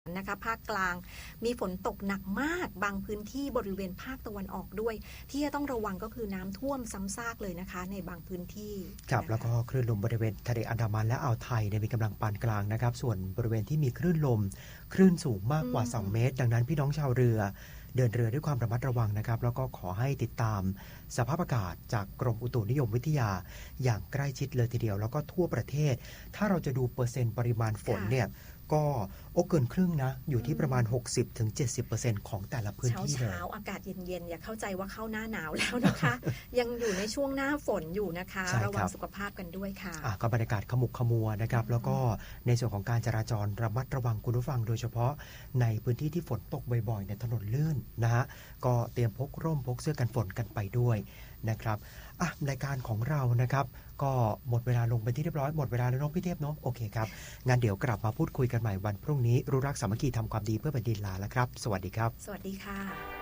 นะคะภาคกลางมีฝนตกหนักมากบางพื้นที่บริเวณภาคตะวันออกด้วยที่จะต้องระวังก็คือน้ำท่วมซ้ำซากเลยนะคะในบางพื้นที่ครับแล้วก็คลื่นลมบริเวณทะเลอันดามันและอ่าวไทยมีกำลังปานกลางนะครับส่วนบริเวณที่มีคลื่นลมคลื่นสูงมากกว่า2 เมตรดังนั้นพี่น้องชาวเรือเดินเรือด้วยความระมัดระวังนะครับแล้วก็ขอให้ติดตามสภาพอากาศจากกรมอุตุนิยมวิทยาอย่างใกล้ชิดเลยทีเดียวแล้วก็ทั่วประเทศถ้าเราจะดูเปอร์เซ็นต์ปริมาณฝนเนี่ยก็เกินครึ่งนะอยู่ที่ประมาณ 60-70% ของแต่ละพื้นที่เลยเช้าอากาศเย็นๆอย่าเข้าใจว่าเข้าหน้าหนาวแล้วนะคะ ยังอยู่ในช่วงหน้าฝนอยู่นะคะระวังสุขภาพกันด้วยค่ะก็บรรยากาศขมุกขมัวนะครับแล้วก็ในส่วนของการจราจรระมัดระวังคุณผู้ฟังโดยเฉพาะในพื้นที่ที่ฝนตกบ่อยๆในถนนลื่นนะฮะก็เตรียมพกร่มพกเสื้อกันฝนกันไปด้วยนะครับรายการของเรานะครับก็หมดเวลาลงไปที่เรียบร้อยหมดเวลาแล้วน้องพี่เทพเนาะโอเคครับงั้นเดี๋ยวกลับมาพูดคุยกันใหม่วันพรุ่งนี้รู้รักสามัคคีทำความดีเพื่อแผ่นดินลาแล้วครับสวัสดีครับสวัสดีค่ะ